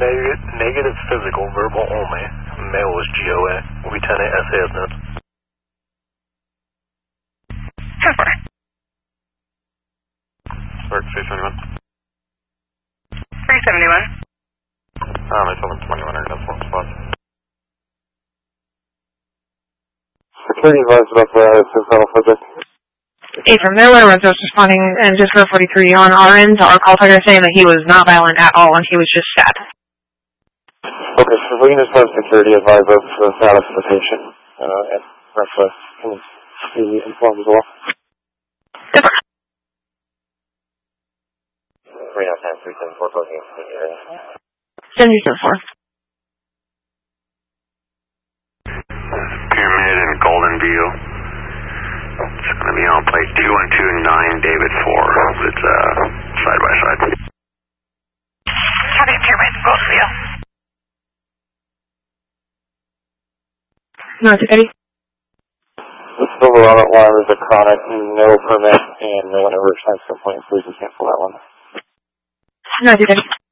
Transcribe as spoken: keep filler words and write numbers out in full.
Neg negative physical, verbal only. Male was G O A. Lieutenant S A S N. Super. Work three seventy-one. three seventy-one. Um, I told him twenty-one or that's one spot. Security advised about the suicidal subject. Ava Miller was just responding, and just for forty-three on our end, our call tagger saying that he was not violent at all and he was just sad. Okay, so we can just have security advise us the status of the patient, uh, and breakfast can be informed as well. Super. three nine nine three seven four closing in the area. seventy seven four. Pyramid and Golden View. It's going to be on plate two one two nine David four. It's uh, side by side. Copy, Pyramid, Golden View. No, it's Eddie. The Silverado line is a chronic, no permit, and no one ever signs complaint. Please cancel that one. No, it's Eddie.